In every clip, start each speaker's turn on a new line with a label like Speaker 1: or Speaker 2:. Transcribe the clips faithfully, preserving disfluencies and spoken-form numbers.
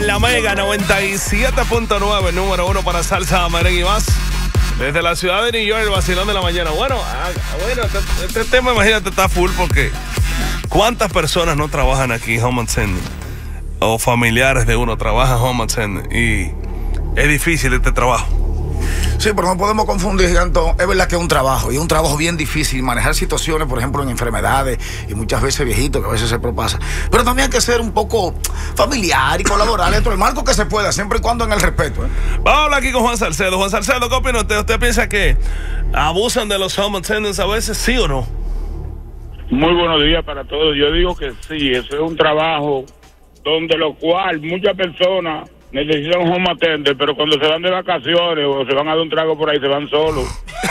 Speaker 1: la Mega noventa y siete punto nueve, número uno para salsa, merengue y más. Desde la ciudad de New York, el vacilón de la mañana. Bueno, ah, bueno este, este tema, imagínate, está full porque ¿cuántas personas no trabajan aquí en Home Attendant? O familiares de uno trabajan en Home Attendant y es difícil este trabajo.
Speaker 2: Sí, pero no podemos confundir, Gigantón. Es verdad que es un trabajo, y es un trabajo bien difícil. Manejar situaciones, por ejemplo, en enfermedades, y muchas veces viejitos, que a veces se propasa. Pero también hay que ser un poco familiar y colaborar dentro del marco que se pueda, siempre y cuando en el respeto, ¿eh?
Speaker 1: Vamos a hablar aquí con Juan Salcedo. Juan Salcedo, ¿qué opina usted? ¿Usted piensa que abusan de los home attendants a veces, sí o no?
Speaker 3: Muy buenos días para todos. Yo digo que sí, eso es un trabajo donde lo cual muchas personas necesitan un home attendant, pero cuando se van de vacaciones o se van a dar un trago por ahí, se van solos.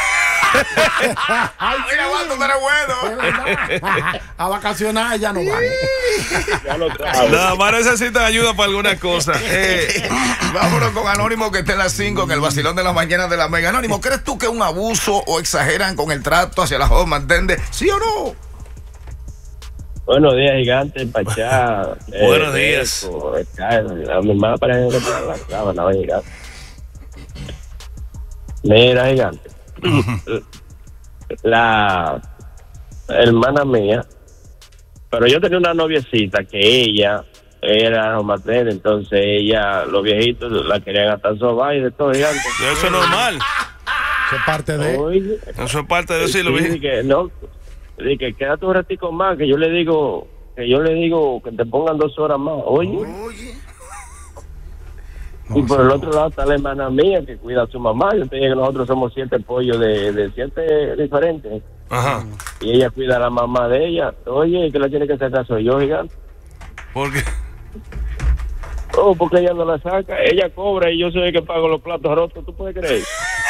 Speaker 2: Ay, mira, Waldo, tú eres bueno.
Speaker 4: A vacacionar ya no van.
Speaker 3: Ya lo sabes.
Speaker 1: Nada más necesitan ayuda para alguna cosa. Eh.
Speaker 2: Vámonos con Anónimo, que está en las cinco en el vacilón de las mañanas de la Mega. Anónimo, ¿crees tú que es un abuso o exageran con el trato hacia la home attendant? ¿Sí o no?
Speaker 5: Buenos días, Gigante, Pachá.
Speaker 1: Buenos
Speaker 5: eh,
Speaker 1: días.
Speaker 5: Eco, a mi hermana parece que está la clava, no va a llegar. Mira, Gigante. La hermana mía, pero yo tenía una noviecita que ella era home attendant, entonces ella, los viejitos la querían hasta sobar y de todo, Gigante.
Speaker 1: Eso es normal.
Speaker 4: Eso es parte de...
Speaker 5: Oye,
Speaker 1: Eso es parte de decirlo,
Speaker 5: sí,
Speaker 1: bien.
Speaker 5: que no, que quédate un ratico más, que yo le digo, que yo le digo que te pongan dos horas más, oye.
Speaker 2: Oye.
Speaker 5: Y por el otro lado está la hermana mía que cuida a su mamá. Yo te dije que nosotros somos siete pollos de, de siete diferentes.
Speaker 1: Ajá.
Speaker 5: Y ella cuida a la mamá de ella. Oye, que la tiene que sacar soy yo, Gigante.
Speaker 1: ¿Por qué?
Speaker 5: Oh, porque ella no la saca. Ella cobra y yo soy el que pago los platos rotos. ¿Tú puedes creer?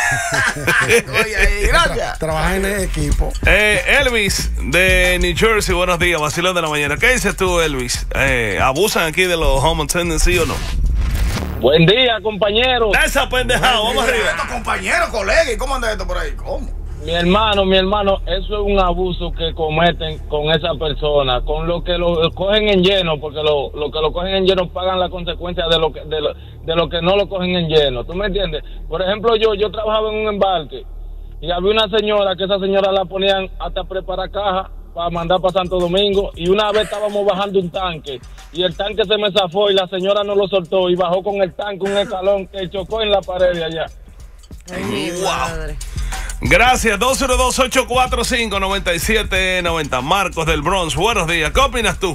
Speaker 2: Oye, gracias.
Speaker 4: Trabaja en el equipo.
Speaker 1: Eh, Elvis de New Jersey, buenos días, vacilón de la mañana. ¿Qué dices tú, Elvis? Eh, ¿Abusan aquí de los home attendants, sí o no?
Speaker 5: Buen día, compañero.
Speaker 1: Esa pendejada, vamos arriba.
Speaker 2: Esto, compañero, colega, ¿y cómo anda esto por ahí? ¿Cómo?
Speaker 5: Mi hermano, mi hermano, eso es un abuso que cometen con esa persona, con lo que lo, lo cogen en lleno, porque lo, lo que lo cogen en lleno pagan la consecuencia de lo que de lo, de lo que no lo cogen en lleno. ¿Tú me entiendes? Por ejemplo, yo yo trabajaba en un embarque y había una señora que esa señora la ponían hasta preparar caja para mandar para Santo Domingo, y una vez estábamos bajando un tanque y el tanque se me zafó y la señora no lo soltó y bajó con el tanque un escalón que chocó en la pared de allá.
Speaker 6: Ay,
Speaker 1: Wow.
Speaker 6: madre.
Speaker 1: Gracias, dos cero dos, ocho cuatro cinco, nueve siete nueve cero. Marcos del Bronx, buenos días. ¿Qué opinas tú?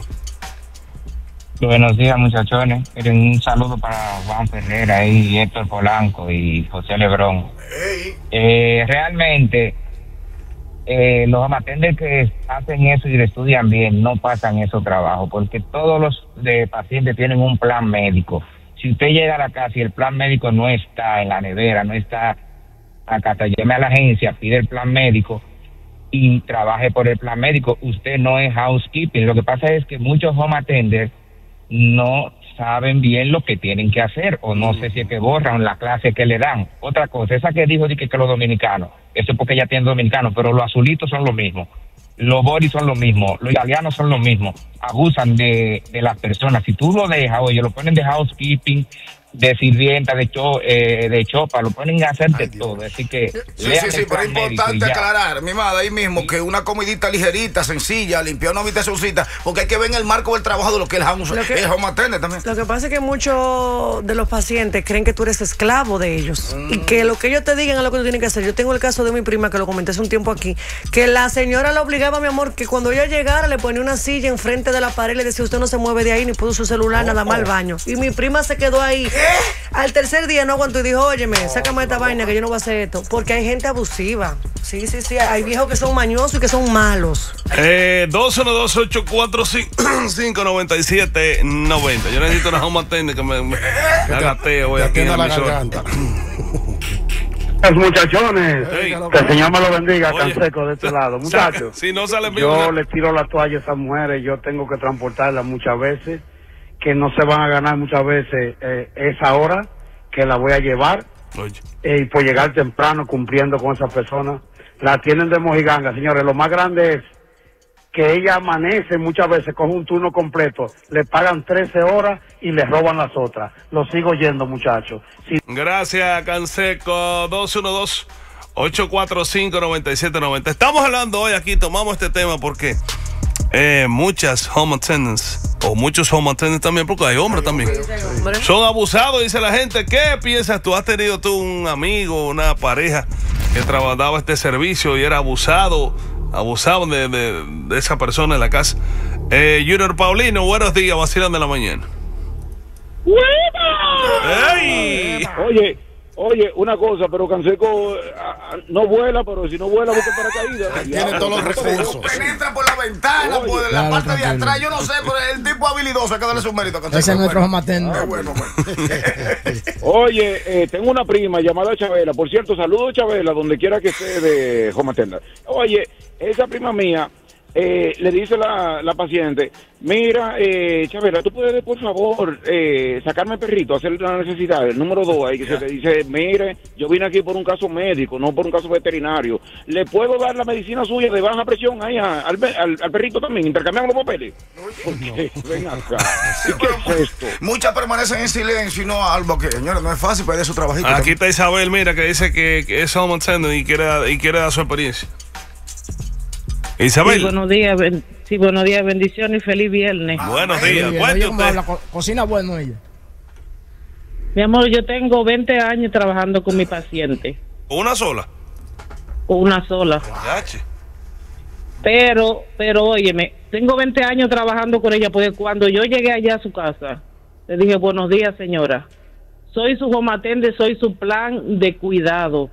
Speaker 7: Buenos días, muchachones. Un saludo para Juan Ferrera y Héctor Polanco y José Lebrón.
Speaker 2: Hey.
Speaker 7: Eh, realmente, eh, los amatentes que hacen eso y lo estudian bien no pasan esos trabajos, porque todos los de pacientes tienen un plan médico. Si usted llega a la casa y el plan médico no está en la nevera, no está acá, llame a la agencia, pide el plan médico y trabaje por el plan médico. Usted no es housekeeping. Lo que pasa es que muchos home attenders no saben bien lo que tienen que hacer, o no sé si es que borran la clase que le dan. Otra cosa, esa que dijo de que, que los dominicanos, eso es porque ella tiene dominicanos, pero los azulitos son los mismos, los boris son los mismos, los italianos son los mismos, abusan de, de las personas. Si tú lo dejas, oye, lo ponen de housekeeping, de sirvienta, de cho, eh, de chopa, lo ponen a hacer de todo, así que
Speaker 2: Sí,
Speaker 7: lean
Speaker 2: sí, sí,
Speaker 7: el
Speaker 2: pero es
Speaker 7: plan médico y
Speaker 2: importante
Speaker 7: ya.
Speaker 2: aclarar, mi madre, ahí mismo, que una comidita ligerita, sencilla, limpiar una habitacioncita, porque hay que ver en el marco del trabajo de lo que es el home,
Speaker 6: Lo que-
Speaker 2: el home attendant también.
Speaker 6: Lo que pasa es que muchos de los pacientes creen que tú eres esclavo de ellos y que lo que ellos te digan es lo que tú tienes que hacer. Yo tengo el caso de mi prima, que lo comenté hace un tiempo aquí, que la señora la obligaba, mi amor, que cuando ella llegara le ponía una silla enfrente de la pared y le decía: usted no se mueve de ahí ni puso su celular, nada más al baño. Y mi prima se quedó ahí. Al tercer día no aguantó y dijo: óyeme, sácame esta vaina que yo no voy a hacer esto. Porque hay gente abusiva. Sí, sí, sí. Hay viejos que son mañosos y que son malos.
Speaker 1: Eh, dos uno dos, ocho cuatro cinco, nueve siete nueve cero. Yo necesito una home attendant que me, me, me agateo hoy
Speaker 4: Te
Speaker 1: aquí en
Speaker 4: atienda
Speaker 1: la
Speaker 4: la
Speaker 1: emisora.
Speaker 4: garganta.
Speaker 8: Los muchachones,
Speaker 1: Ey.
Speaker 8: que el Señor me lo bendiga,
Speaker 1: Oye.
Speaker 8: Canseco de este lado. Muchachos,
Speaker 1: Si no sale bien,
Speaker 8: yo le tiro la toalla a esas mujeres, yo tengo que transportarlas muchas veces, que no se van a ganar muchas veces eh, esa hora que la voy a llevar,
Speaker 1: oye,
Speaker 8: eh, y por llegar temprano cumpliendo con esas personas. La tienen de mojiganga, señores. Lo más grande es que ella amanece muchas veces, coge un turno completo, le pagan trece horas y le roban las otras. Lo sigo oyendo, muchachos. Si...
Speaker 1: Gracias, Canseco. dos uno dos, ocho cuatro cinco, nueve siete nueve cero. Estamos hablando hoy aquí, tomamos este tema porque eh, muchas home attendants, o muchos home attendants también, porque hay hombres también, son abusados, dice la gente. ¿Qué piensas tú? ¿Has tenido tú un amigo, una pareja que trabajaba este servicio y era abusado? Abusaban de, de, de esa persona en la casa. Eh, Junior Paulino, buenos días, vacilan de la mañana.
Speaker 3: ¡Ey! Oye, oye, una cosa, pero Canseco uh, no vuela, pero si no vuela, busca paracaídas.
Speaker 2: Tiene todos los recursos. Penetra por la ventana, oye, por la claro, parte tranquilo. de atrás. Yo no sé, pero el tipo habilidoso, hay que darle su mérito. Canseco.
Speaker 4: Ese es nuestro homatendo.
Speaker 2: Ah, bueno, bueno.
Speaker 3: Oye, eh, tengo una prima llamada Chabela. Por cierto, saludo Chabela, donde quiera que esté de homatenda. Oye, esa prima mía eh, le dice la, la paciente, mira, eh, Chabela, ¿tú puedes, por favor, eh, sacarme el perrito, hacer la necesidad? El número dos, ahí que yeah. se te dice, mire, yo vine aquí por un caso médico, no por un caso veterinario. ¿Le puedo dar la medicina suya de baja presión ahí a, al, al, al perrito también? ¿Intercambiamos los papeles? Porque, ven acá. ¿Y qué es esto?
Speaker 2: Muchas permanecen en silencio y no algo que, señores, no es fácil perder su trabajito.
Speaker 1: Aquí está Isabel, mira, que dice que, que es home attendant y quiere, y quiere dar su experiencia. Isabel.
Speaker 9: Sí, buenos días, ben, sí, buenos días, bendiciones y feliz viernes.
Speaker 1: Ah, buenos días, cuéntame usted.
Speaker 4: Habla, co cocina bueno ella.
Speaker 9: Mi amor, yo tengo veinte años trabajando con mi paciente.
Speaker 1: ¿Una sola?
Speaker 9: Una sola.
Speaker 1: Yache.
Speaker 9: Pero, pero óyeme, tengo veinte años trabajando con ella, porque cuando yo llegué allá a su casa, le dije, buenos días, señora. Soy su home attendant, soy su plan de cuidado.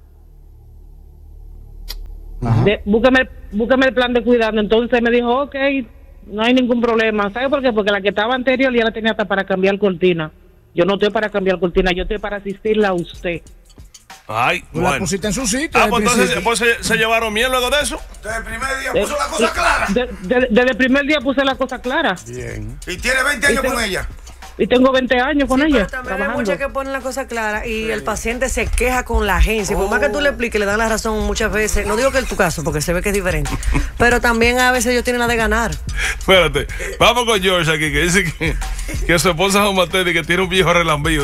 Speaker 9: De, búsqueme, búsqueme el plan de cuidado. Entonces me dijo, ok, no hay ningún problema. ¿Sabe por qué? Porque la que estaba anterior ya la tenía hasta para cambiar cortina. Yo no estoy para cambiar cortina, yo estoy para asistirla a usted.
Speaker 1: Ay,
Speaker 4: tú
Speaker 1: bueno.
Speaker 4: La pusiste en su sitio.
Speaker 1: Ah, pues entonces pues, se, se llevaron bien luego de eso.
Speaker 2: Desde el primer día puso eh, la cosa clara.
Speaker 9: Desde de, de, de el primer día puse la cosa clara.
Speaker 2: Bien. Y tiene veinte años con ella.
Speaker 9: Y tengo veinte años con
Speaker 6: sí,
Speaker 9: ella.
Speaker 6: Pero también hay muchas que ponen la cosa clara y sí. el paciente se queja con la agencia. Oh. Por más que tú le expliques, le dan la razón muchas veces. No digo que es tu caso, porque se ve que es diferente. Pero también a veces ellos tienen la de ganar.
Speaker 1: Espérate, vamos con George aquí, que dice que, que su esposa es un y que tiene un viejo relambío.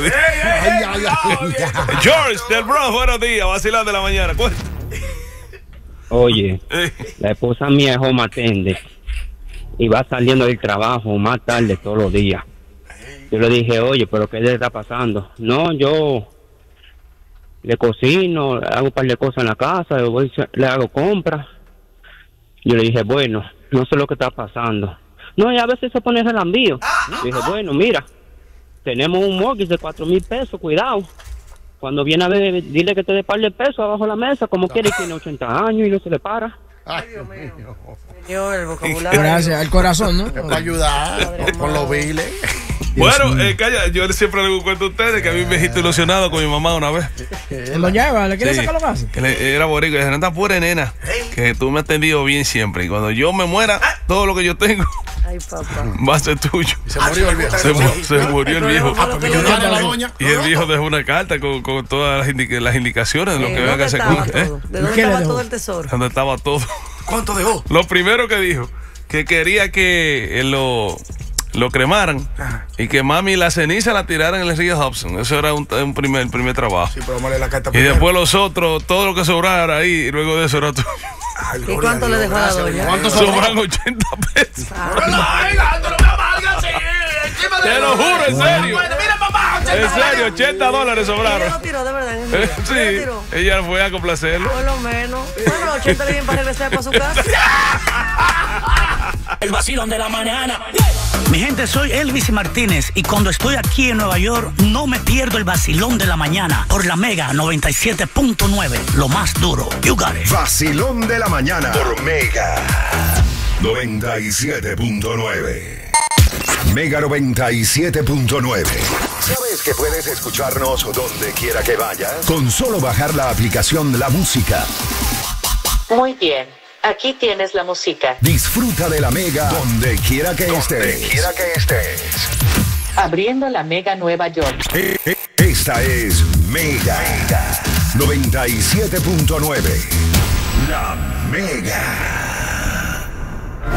Speaker 1: George, del Bronx, buenos días, vacilando de la mañana. ¿Cuál?
Speaker 10: Oye, la esposa mía es home attendant y va saliendo del trabajo más tarde todos los días. Yo le dije, oye, ¿pero qué le está pasando? No, yo le cocino, hago un par de cosas en la casa, le, voy, le hago compras. Yo le dije, bueno, no sé lo que está pasando. No, y a veces se pone relambío. Yo dije, bueno, mira, tenemos un mortgage de cuatro mil pesos, cuidado. Cuando viene a ver, dile que te dé par de pesos abajo de la mesa, como quiere, tiene ochenta años y no se le para.
Speaker 6: Ay, Dios mío. Señor, el vocabulario.
Speaker 4: Gracias, el corazón, ¿no?
Speaker 2: Para ayudar con los biles.
Speaker 1: Bueno, eh, calla, yo siempre le cuento a ustedes que a mí me viejito ilusionado con mi mamá una vez.
Speaker 4: ¿Lo lleva? ¿Le quiere sí, sacar los gases?
Speaker 1: Que le, era boricua, y dice, no, pura nena, que tú me has atendido bien siempre. Y cuando yo me muera, todo lo que yo tengo
Speaker 6: Ay, papá.
Speaker 1: va a ser tuyo.
Speaker 2: Se murió el viejo.
Speaker 1: Se, mu se murió el viejo.
Speaker 2: Ah, la doña.
Speaker 1: Y el viejo dejó una carta con, con todas las, indica las indicaciones de lo que había que hacer.
Speaker 6: ¿Eh? ¿De dónde estaba todo el tesoro?
Speaker 1: ¿Dónde estaba todo?
Speaker 2: ¿Cuánto dejó?
Speaker 1: Lo primero que dijo, que quería que él lo... lo cremaran. Ajá. Y que mami la ceniza la tiraran en el río Hudson. Eso era un, un primer, primer trabajo.
Speaker 2: Sí, pero la carta
Speaker 1: y primero. Después los otros, todo lo que sobrara ahí, y luego de eso era tuyo.
Speaker 6: Ay, ¿y cuánto le dejó a la doña?
Speaker 1: ¿Cuánto sobran? ochenta pesos. Te lo juro, en serio. En serio, ochenta dólares sobraron.
Speaker 6: Ella lo tiró, de verdad. ¿En serio?
Speaker 1: Sí, ella, tiró? Ella fue a complacerlo.
Speaker 6: Por lo menos. Bueno, los ochenta le vienen para regresar para su casa.
Speaker 11: El vacilón de la mañana. Mi gente, soy Elvis Martínez y cuando estoy aquí en Nueva York no me pierdo el vacilón de la mañana por la Mega noventa y siete punto nueve, lo más duro. You got it.
Speaker 12: Vacilón de la mañana por Mega noventa y siete punto nueve. Mega noventa y siete punto nueve. ¿Sabes que puedes escucharnos donde quiera que vayas? Con solo bajar la aplicación La Música.
Speaker 13: Muy bien. Aquí tienes la música.
Speaker 12: Disfruta de la Mega donde quiera que donde estés. Donde quiera que estés.
Speaker 13: Abriendo la Mega Nueva York.
Speaker 12: Eh, eh, esta es Mega, Mega noventa y siete punto nueve. La Mega.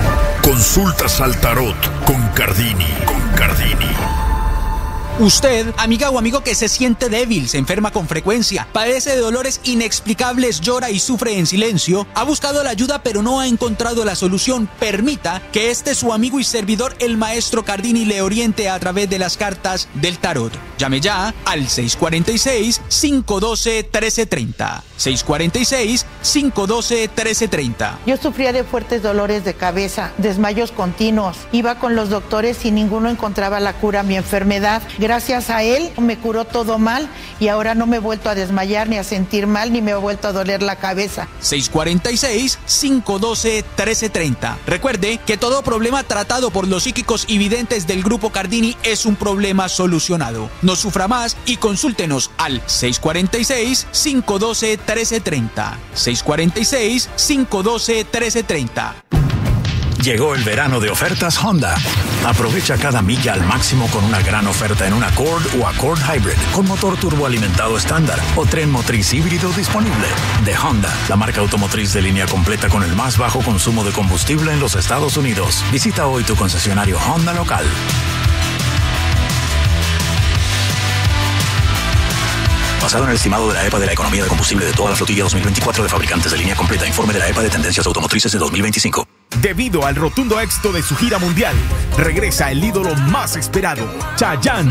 Speaker 14: Consultas al tarot con Cardini. Con Cardini.
Speaker 15: Usted, amiga o amigo que se siente débil, se enferma con frecuencia, padece de dolores inexplicables, llora y sufre en silencio, ha buscado la ayuda pero no ha encontrado la solución. Permita que este su amigo y servidor, el maestro Cardini, le oriente a través de las cartas del tarot. Llame ya al seis cuatro seis, cinco uno dos, uno tres tres cero. seis cuatro seis, cinco uno dos, uno tres tres cero.
Speaker 16: Yo sufría de fuertes dolores de cabeza, desmayos continuos. Iba con los doctores y ninguno encontraba la cura a mi enfermedad. Gracias a él me curó todo mal y ahora no me he vuelto a desmayar ni a sentir mal ni me ha vuelto a doler la cabeza.
Speaker 15: seis cuatro seis, cinco uno dos, uno tres tres cero. Recuerde que todo problema tratado por los psíquicos y videntes del Grupo Cardini es un problema solucionado. No sufra más y consúltenos al seis cuatro seis, cinco uno dos, uno tres tres cero. seis cuatro seis, cinco uno dos, uno tres tres cero.
Speaker 17: Llegó el verano de ofertas Honda. Aprovecha cada milla al máximo con una gran oferta en un Accord o Accord Hybrid con motor turboalimentado estándar o tren motriz híbrido disponible. De Honda, la marca automotriz de línea completa con el más bajo consumo de combustible en los Estados Unidos. Visita hoy tu concesionario Honda local. Basado en el estimado de la E P A de la economía de combustible de toda la flotilla dos mil veinticuatro de fabricantes de línea completa. Informe de la E P A de tendencias automotrices de dos mil veinticinco.
Speaker 18: Debido al rotundo éxito de su gira mundial, regresa el ídolo más esperado, Chayanne.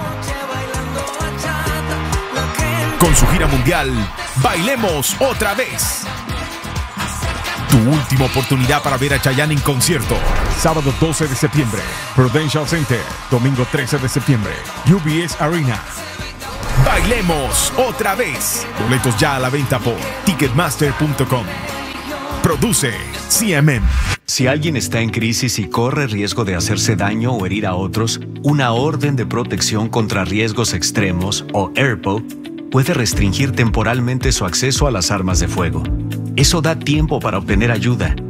Speaker 18: Con su gira mundial, Bailemos Otra Vez. Tu última oportunidad para ver a Chayanne en concierto. Sábado doce de septiembre, Prudential Center. Domingo trece de septiembre, U B S Arena. Bailemos Otra Vez. Boletos ya a la venta por ticketmaster punto com. Produce C M M.
Speaker 19: Si alguien está en crisis y corre riesgo de hacerse daño o herir a otros, una orden de protección contra riesgos extremos, o E R P O, puede restringir temporalmente su acceso a las armas de fuego. Eso da tiempo para obtener ayuda.